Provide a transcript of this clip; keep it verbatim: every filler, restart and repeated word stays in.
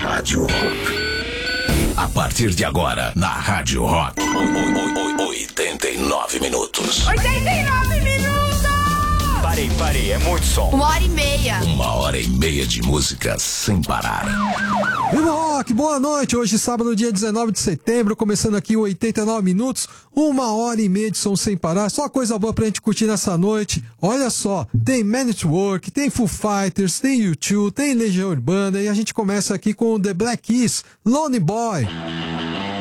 Rádio Rock. A partir de agora, na Rádio Rock, oitenta e nove minutos. oitenta e nove minutos! Parei, parei, é muito som. Uma hora e meia. Uma hora e meia de música sem parar. Viva Rock, boa noite. Hoje, sábado, dia dezenove de setembro, começando aqui o oitenta e nove minutos, uma hora e meia de som sem parar. Só coisa boa pra gente curtir nessa noite. Olha só, tem Man at Work, tem Foo Fighters, tem U dois, tem Legião Urbana e a gente começa aqui com The Black Keys, Lonely Boy.